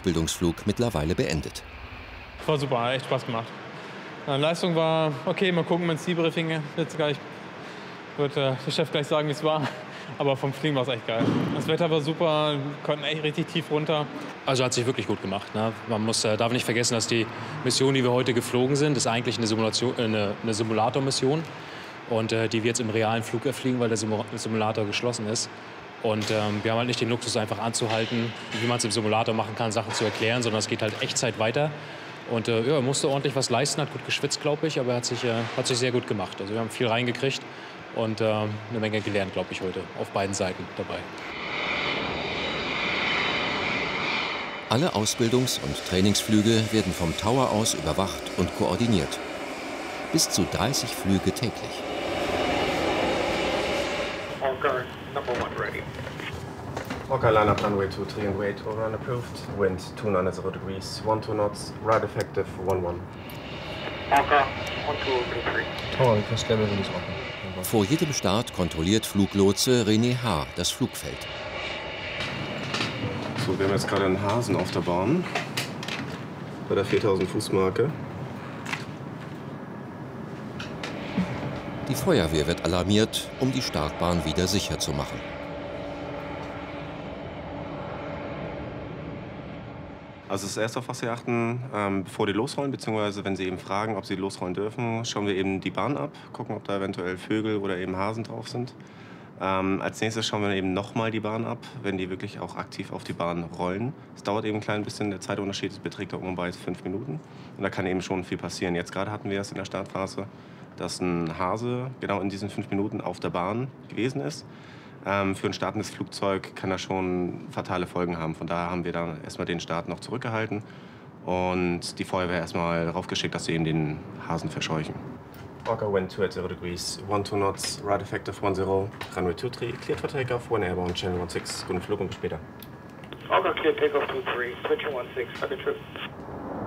Ausbildungsflug mittlerweile beendet. War super, echt Spaß gemacht. Leistung war okay, mal gucken, mein Zielbriefing. Jetzt gleich wird der Chef gleich sagen, wie es war. Aber vom Fliegen war es echt geil. Das Wetter war super, wir konnten echt richtig tief runter. Also hat sich wirklich gut gemacht. Ne? Man darf nicht vergessen, dass die Mission, die wir heute geflogen sind, ist eigentlich eine Simulatormission. Und die wir jetzt im realen Flug fliegen, weil der Simulator geschlossen ist. Und wir haben halt nicht den Luxus, einfach anzuhalten, wie man es im Simulator machen kann, Sachen zu erklären, sondern es geht halt Echtzeit weiter. Und ja, er musste ordentlich was leisten, hat gut geschwitzt, glaube ich, aber er hat sich sehr gut gemacht. Also wir haben viel reingekriegt und eine Menge gelernt, glaube ich, heute auf beiden Seiten dabei. Alle Ausbildungs- und Trainingsflüge werden vom Tower aus überwacht und koordiniert. Bis zu 30 Flüge täglich. Hawker, number 1 ready. Hawker, line up runway 23 and wait. All run approved. Wind 290 degrees, 12 knots, ride effective 11. Hawker, 1203. Tower, request level release open. Vor jedem Start kontrolliert Fluglotse René H. das Flugfeld. So, wir haben jetzt gerade einen Hasen auf der Bahn. Bei der 4000 Fuß Marke. Die Feuerwehr wird alarmiert, um die Startbahn wieder sicher zu machen. Also das Erste, auf was Sie achten, bevor die losrollen, beziehungsweise wenn Sie eben fragen, ob Sie losrollen dürfen, schauen wir eben die Bahn ab, gucken, ob da eventuell Vögel oder eben Hasen drauf sind. Als nächstes schauen wir eben nochmal die Bahn ab, wenn die wirklich auch aktiv auf die Bahn rollen. Es dauert eben ein klein bisschen, der Zeitunterschied beträgt um bei 5 Minuten. Und da kann eben schon viel passieren. Jetzt gerade hatten wir es in der Startphase, dass ein Hase genau in diesen 5 Minuten auf der Bahn gewesen ist. Für ein startendes Flugzeug kann das schon fatale Folgen haben. Von daher haben wir dann erstmal den Start noch zurückgehalten und die Feuerwehr erstmal raufgeschickt, dass sie eben den Hasen verscheuchen. Hawker, wind 280 degrees, 12 knots, ride effective 10, runway 23, cleared for takeoff, 1 airborne, channel 16, guten Flug und bis später. Hawker, clear takeoff 23, switching 16, have a trip.